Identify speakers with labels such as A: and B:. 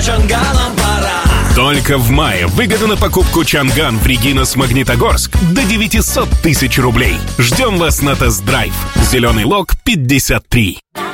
A: Чанганом пора.
B: Только в мае выгода на покупку Чанган в Регинас-Магнитогорск до 900 тысяч рублей. Ждем вас на тест-драйв. Зеленый лог 53.